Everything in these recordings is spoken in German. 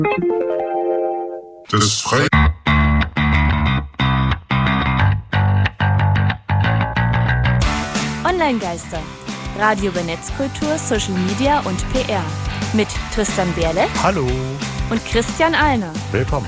Das frei. Online-Geister. Radio über Netzkultur, Social Media und PR. Mit Tristan Berle. Hallo. Und Christian Alner. Willkommen.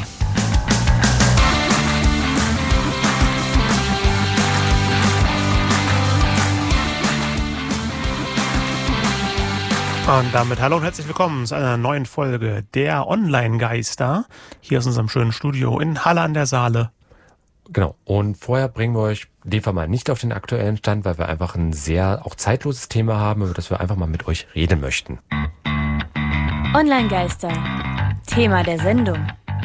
Und damit hallo und herzlich willkommen zu einer neuen Folge der Online-Geister. Hier aus unserem schönen Studio in Halle an der Saale. Genau. Und vorher bringen wir euch in dem Fall mal nicht auf den aktuellen Stand, weil wir einfach ein sehr auch zeitloses Thema haben, über das wir einfach mal mit euch reden möchten. Online-Geister. Thema der Sendung.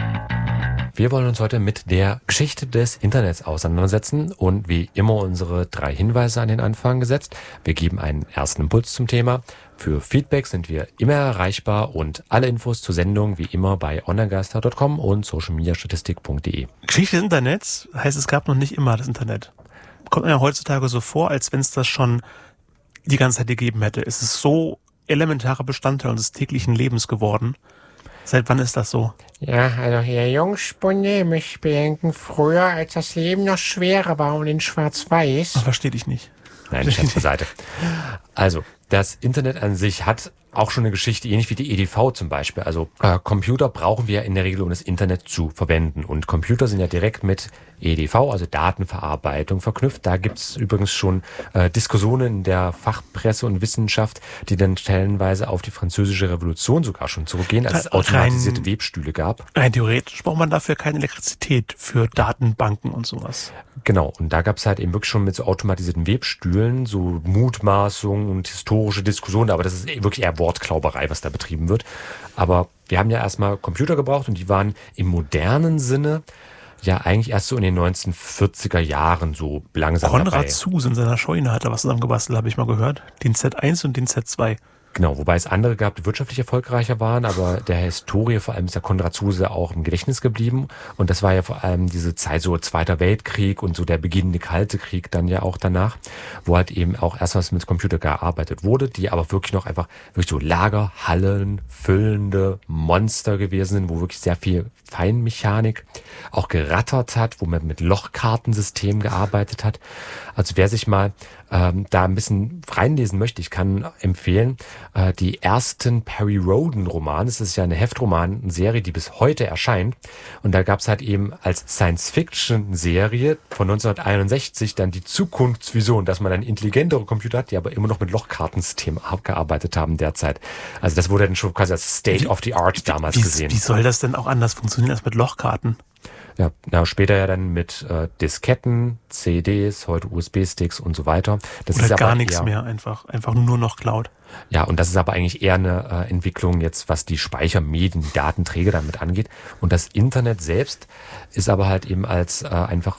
Wir wollen uns heute mit der Geschichte des Internets auseinandersetzen und wie immer unsere 3 Hinweise an den Anfang gesetzt. Wir geben einen ersten Impuls zum Thema. Für Feedback sind wir immer erreichbar und alle Infos zur Sendung wie immer bei onlinegeister.com und socialmediastatistik.de. Geschichte des Internets heißt, es gab noch nicht immer das Internet. Kommt mir ja heutzutage so vor, als wenn es das schon die ganze Zeit gegeben hätte. Es ist so elementarer Bestandteil unseres täglichen Lebens geworden. Seit wann ist das so? Ja, also ihr Jungspunde, mich bedenken früher, als das Leben noch schwerer war und in Schwarz-Weiß. Verstehe dich nicht. Nein, Scherz beiseite. Also, das Internet an sich hat auch schon eine Geschichte, ähnlich wie die EDV zum Beispiel. Also Computer brauchen wir in der Regel, um das Internet zu verwenden. Und Computer sind ja direkt mit EDV, also Datenverarbeitung, verknüpft. Da gibt es übrigens schon Diskussionen in der Fachpresse und Wissenschaft, die dann stellenweise auf die Französische Revolution sogar schon zurückgehen, als es automatisierte Webstühle gab. Rein theoretisch braucht man dafür keine Elektrizität für Datenbanken und sowas. Genau, und da gab es halt eben wirklich schon mit so automatisierten Webstühlen so Mutmaßungen und historische Diskussionen, aber das ist wirklich eher Wortklauberei, was da betrieben wird. Aber wir haben ja erstmal Computer gebraucht und die waren im modernen Sinne ja eigentlich erst so in den 1940er Jahren so langsam Konrad dabei. Zuse in seiner Scheune hat da was zusammengebastelt, habe ich mal gehört. Den Z1 und den Z2. Genau, wobei es andere gab, die wirtschaftlich erfolgreicher waren, aber der Historie vor allem ist der Konrad Zuse auch im Gedächtnis geblieben. Und das war ja vor allem diese Zeit, so Zweiter Weltkrieg und so der beginnende Kalte Krieg dann ja auch danach, wo halt eben auch erst was mit Computer gearbeitet wurde, die aber wirklich noch einfach wirklich so Lagerhallen füllende Monster gewesen sind, wo wirklich sehr viel Feinmechanik auch gerattert hat, wo man mit Lochkartensystemen gearbeitet hat. Also wer sich mal da ein bisschen reinlesen möchte, ich kann empfehlen, die ersten Perry Rhodan Romane, das ist ja eine Heftroman-Serie, die bis heute erscheint. Und da gab es halt eben als Science-Fiction-Serie von 1961 dann die Zukunftsvision, dass man eine intelligentere Computer hat, die aber immer noch mit Lochkartensystemen gearbeitet haben derzeit. Also das wurde dann schon quasi als State of the Art damals gesehen. Wie soll das denn auch anders funktionieren als mit Lochkarten? Ja, später ja dann mit Disketten, CDs, heute USB-Sticks und so weiter. Das Oder ist gar aber nichts mehr, einfach nur noch Cloud. Ja, und das ist aber eigentlich eher eine Entwicklung jetzt, was die Speichermedien, die Datenträger damit angeht. Und das Internet selbst ist aber halt eben als einfach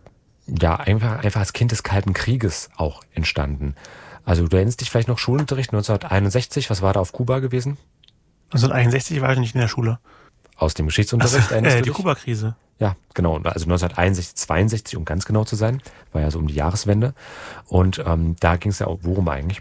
als Kind des Kalten Krieges auch entstanden. Also du erinnerst dich vielleicht noch Schulunterricht 1961, was war da auf Kuba gewesen? 1961 war ich nicht in der Schule. Aus dem Geschichtsunterricht erinnerst du die dich? Kuba-Krise. Ja, genau. Also 1961, 62, um ganz genau zu sein. War ja so um die Jahreswende. Und da ging es ja auch, worum eigentlich?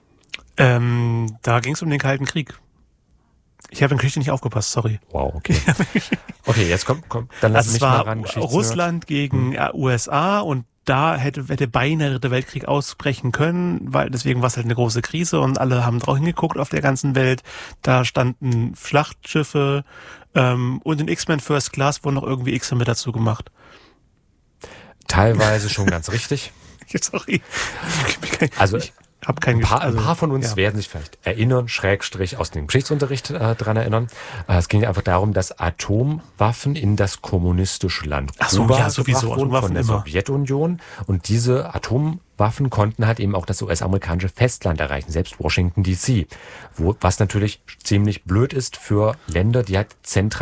Da ging es um den Kalten Krieg. Ich habe in Geschichte nicht aufgepasst, sorry. Wow, okay. Okay, jetzt komm, dann lass mich mal ran. Russland gegen USA und da hätte beinahe der Weltkrieg ausbrechen können, weil deswegen war es halt eine große Krise und alle haben drauf hingeguckt auf der ganzen Welt. Da standen Schlachtschiffe und in X-Men First Class wurden noch irgendwie X-Men mit dazu gemacht. Teilweise schon ganz richtig. Sorry. Also Ein paar von uns werden sich vielleicht erinnern, / aus dem Geschichtsunterricht dran erinnern. Es ging einfach darum, dass Atomwaffen in das kommunistische Land Kuba sowieso gebracht wurden von der Sowjetunion. Und diese Atomwaffen konnten halt eben auch das US-amerikanische Festland erreichen, selbst Washington D.C. Was natürlich ziemlich blöd ist für Länder, die halt zentral